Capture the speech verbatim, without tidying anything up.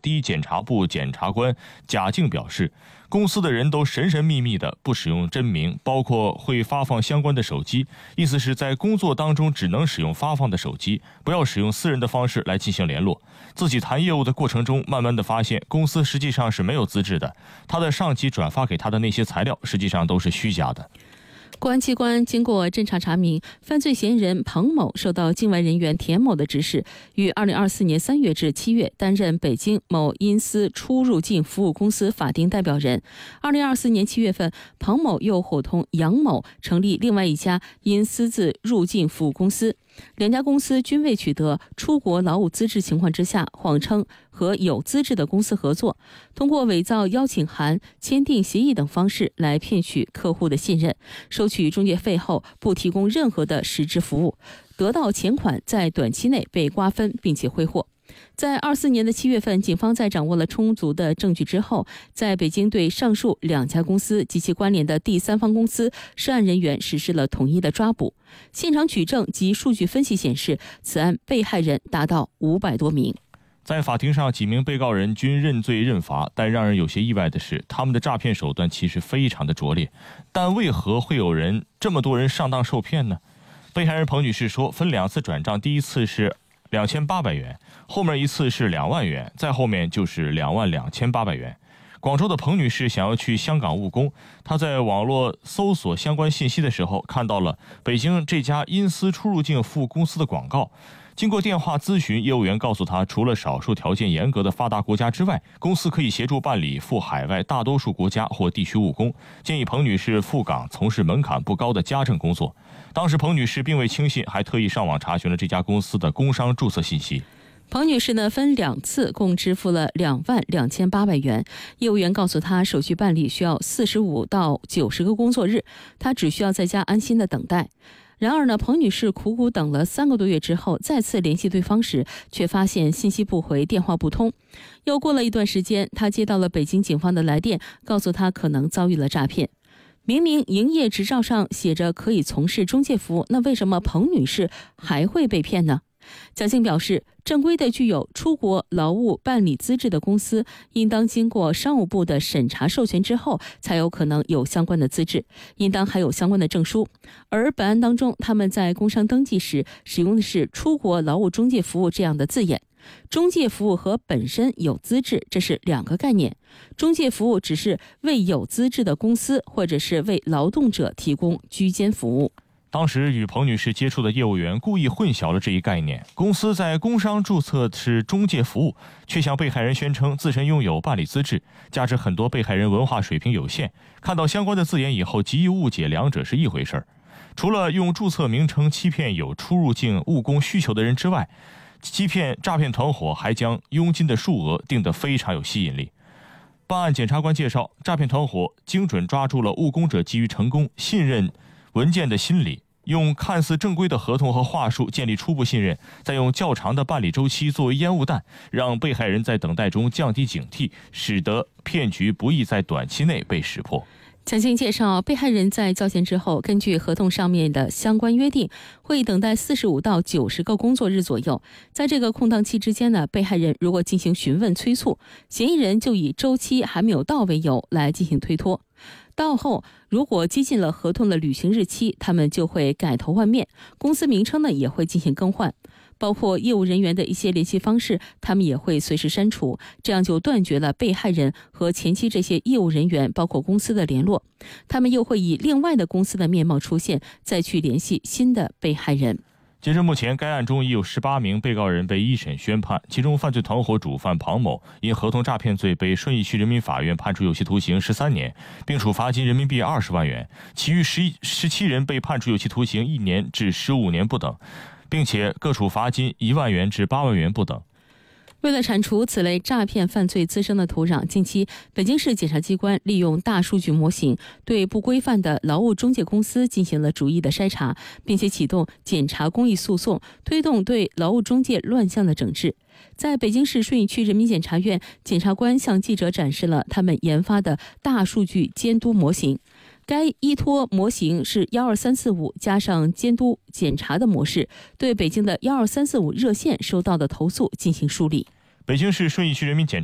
第一检察部检察官贾静表示，公司的人都神神秘秘的，不使用真名，包括会发放相关的手机，意思是在工作当中只能使用发放的手机，不要使用私人的方式来进行联络。自己谈业务的过程中，慢慢的发现公司实际上是没有资质的，他的上级转发给他的那些材料实际上都是虚假的。 公安机关经过侦查查明，犯罪嫌疑人彭某受到境外人员田某的指使，于二零二四年三月至七月担任北京某因私出入境服务公司法定代表人。二零二四年七月份，彭某又伙同杨某成立另外一家因私自入境服务公司。两家公司均未取得出国劳务资质情况之下，谎称和有资质的公司合作，通过伪造邀请函、签订协议等方式来骗取客户的信任，收取中介费后不提供任何的实质服务，得到钱款在短期内被瓜分并且挥霍。在二四年的七月份，警方在掌握了充足的证据之后，在北京对上述两家公司及其关联的第三方公司涉案人员实施了统一的抓捕。现场取证及数据分析显示，此案被害人达到五百多名。 在法庭上，几名被告人均认罪认罚，但让人有些意外的是，他们的诈骗手段其实非常的拙劣。但为何会有人这么多人上当受骗呢？被害人彭女士说，分两次转账，第一次是两千八百元，后面一次是两万元，再后面就是两万两千八百元。广州的彭女士想要去香港务工，她在网络搜索相关信息的时候，看到了北京这家因私出入境服务公司的广告。经过电话咨询，业务员告诉她，除了少数条件严格的发达国家之外，公司可以协助办理赴海外大多数国家或地区务工，建议彭女士赴港从事门槛不高的家政工作。当时彭女士并未轻信，还特意上网查询了这家公司的工商注册信息。 彭女士呢，分两次共支付了两万两千八百元。业务员告诉她，手续办理需要四十五到九十个工作日，她只需要在家安心的等待。然而呢，彭女士苦苦等了三个多月之后，再次联系对方时，却发现信息不回，电话不通。又过了一段时间，她接到了北京警方的来电，告诉她可能遭遇了诈骗。明明营业执照上写着可以从事中介服务，那为什么彭女士还会被骗呢？贾静表示，正规的具有出国劳务办理资质的公司，应当经过商务部的审查授权之后，才有可能有相关的资质，应当还有相关的证书。而本案当中，他们在工商登记时使用的是出国劳务中介服务这样的字眼。中介服务和本身有资质，这是两个概念。中介服务只是为有资质的公司或者是为劳动者提供居间服务。 当时与彭女士接触的业务员故意混淆了这一概念，公司在工商注册是中介服务，却向被害人宣称自身拥有办理资质，加之很多被害人文化水平有限，看到相关的字眼以后极易误解两者是一回事儿。除了用注册名称欺骗有出入境务工需求的人之外，欺骗诈骗团伙还将佣金的数额定得非常有吸引力。办案检察官介绍，诈骗团伙精准抓住了务工者基于成功信任文件的心理，用看似正规的合同和话术建立初步信任，再用较长的办理周期作为烟雾弹，让被害人在等待中降低警惕，使得骗局不易在短期内被识破。 贾静介绍，被害人在交钱之后，根据合同上面的相关约定，会等待四十五到九十个工作日左右。在这个空档期之间呢，被害人如果进行询问催促，嫌疑人就以周期还没有到为由来进行推脱。到后如果接近了合同的履行日期，他们就会改头换面，公司名称呢也会进行更换，包括业务人员的一些联系方式，他们也会随时删除，这样就断绝了被害人和前期这些业务人员包括公司的联络。他们又会以另外的公司的面貌出现，再去联系新的被害人。 截至目前，该案中已有十八名被告人被一审宣判，其中犯罪团伙主犯庞某因合同诈骗罪被顺义区人民法院判处有期徒刑十三年，并处罚金人民币二十万元，其余十十七人被判处有期徒刑一年至十五年不等，并且各处罚金一万元至八万元不等。 为了铲除此类诈骗犯罪滋生的土壤，近期北京市检察机关利用大数据模型，对不规范的劳务中介公司进行了逐一的筛查，并且启动检察公益诉讼，推动对劳务中介乱象的整治。在北京市顺义区人民检察院，检察官向记者展示了他们研发的大数据监督模型。该依托模型是一二三四五加上监督检查的模式，对北京的一二三四五热线收到的投诉进行梳理。 北京市顺义区人民检